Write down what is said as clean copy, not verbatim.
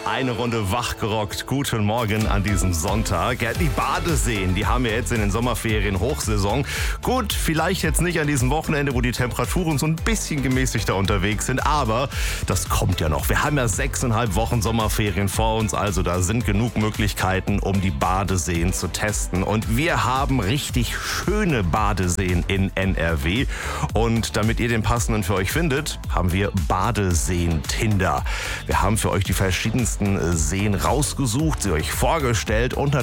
eine Runde wachgerockt. Guten Morgen an diesem Sonntag. Ja, die Badeseen, die haben wir jetzt in den Sommerferien Hochsaison. Gut, vielleicht jetzt nicht an diesem Wochenende, wo die Temperaturen so ein bisschen gemäßigter unterwegs sind, aber das kommt ja noch. Wir haben ja 6,5 Wochen Sommerferien vor uns, also da sind genug Möglichkeiten, um die Badeseen zu testen. Und wir haben richtig schöne Badeseen in NRW. Und damit ihr den passenden für euch findet, haben wir Badeseen-Tinder. Wir haben für euch die verschiedensten Seen rausgesucht, sie euch vorgestellt und